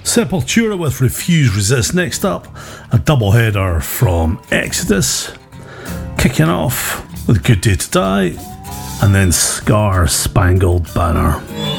Sepultura with Refuse Resist. Next up, a doubleheader from Exodus, kicking off with Good Day to Die, and then Scar Spangled Banner.